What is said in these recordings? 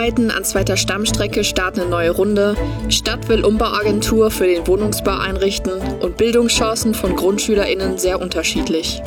Bauarbeiten an zweiter Stammstrecke starten eine neue Runde, Stadt will Umbauagentur für den Wohnungsbau einrichten und Bildungschancen von GrundschülerInnen sehr unterschiedlich.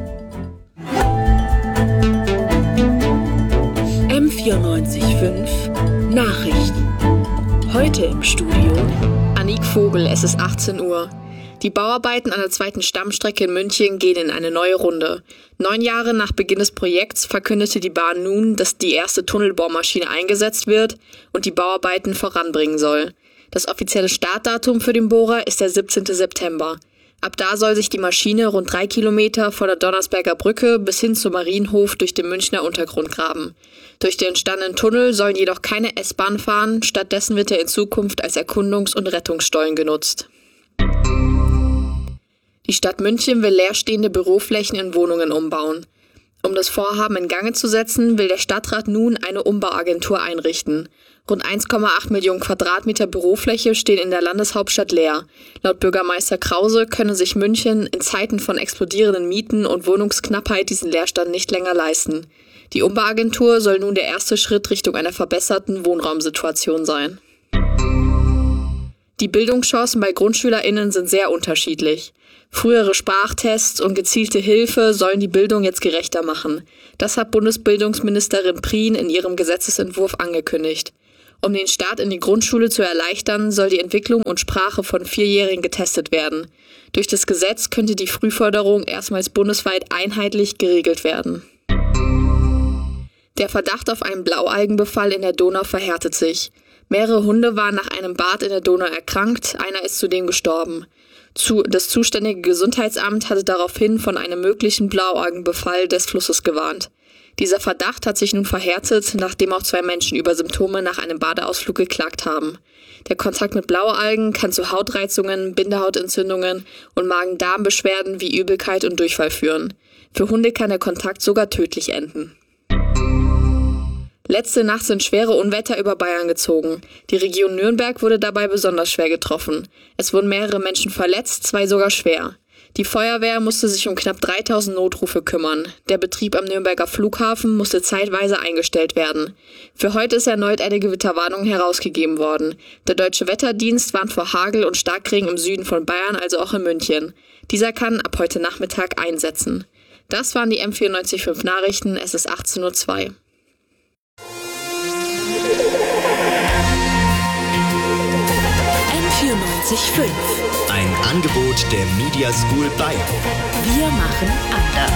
M94.5 Nachrichten. Heute im Studio Anik Vogel, es ist 18 Uhr. Die Bauarbeiten an der zweiten Stammstrecke in München gehen in eine neue Runde. 9 Jahre nach Beginn des Projekts verkündete die Bahn nun, dass die erste Tunnelbohrmaschine eingesetzt wird und die Bauarbeiten voranbringen soll. Das offizielle Startdatum für den Bohrer ist der 17. September. Ab da soll sich die Maschine rund 3 Kilometer von der Donnersberger Brücke bis hin zum Marienhof durch den Münchner Untergrund graben. Durch den entstandenen Tunnel sollen jedoch keine S-Bahn fahren, stattdessen wird er in Zukunft als Erkundungs- und Rettungsstollen genutzt. Die Stadt München will leerstehende Büroflächen in Wohnungen umbauen. Um das Vorhaben in Gang zu setzen, will der Stadtrat nun eine Umbauagentur einrichten. Rund 1,8 Millionen Quadratmeter Bürofläche stehen in der Landeshauptstadt leer. Laut Bürgermeister Krause könne sich München in Zeiten von explodierenden Mieten und Wohnungsknappheit diesen Leerstand nicht länger leisten. Die Umbauagentur soll nun der erste Schritt Richtung einer verbesserten Wohnraumsituation sein. Die Bildungschancen bei GrundschülerInnen sind sehr unterschiedlich. Frühere Sprachtests und gezielte Hilfe sollen die Bildung jetzt gerechter machen. Das hat Bundesbildungsministerin Prien in ihrem Gesetzesentwurf angekündigt. Um den Start in die Grundschule zu erleichtern, soll die Entwicklung und Sprache von 4-Jährigen getestet werden. Durch das Gesetz könnte die Frühförderung erstmals bundesweit einheitlich geregelt werden. Der Verdacht auf einen Blaualgenbefall in der Donau verhärtet sich. Mehrere Hunde waren nach einem Bad in der Donau erkrankt, einer ist zudem gestorben. Das zuständige Gesundheitsamt hatte daraufhin von einem möglichen Blaualgenbefall des Flusses gewarnt. Dieser Verdacht hat sich nun verhärtet, nachdem auch 2 Menschen über Symptome nach einem Badeausflug geklagt haben. Der Kontakt mit Blaualgen kann zu Hautreizungen, Bindehautentzündungen und Magen-Darm-Beschwerden wie Übelkeit und Durchfall führen. Für Hunde kann der Kontakt sogar tödlich enden. Letzte Nacht sind schwere Unwetter über Bayern gezogen. Die Region Nürnberg wurde dabei besonders schwer getroffen. Es wurden mehrere Menschen verletzt, 2 sogar schwer. Die Feuerwehr musste sich um knapp 3000 Notrufe kümmern. Der Betrieb am Nürnberger Flughafen musste zeitweise eingestellt werden. Für heute ist erneut eine Gewitterwarnung herausgegeben worden. Der Deutsche Wetterdienst warnt vor Hagel und Starkregen im Süden von Bayern, also auch in München. Dieser kann ab heute Nachmittag einsetzen. Das waren die M94.5 Nachrichten, es ist 18:02 Uhr. M94.5 Ein Angebot der Media School Bayern. Wir machen anders.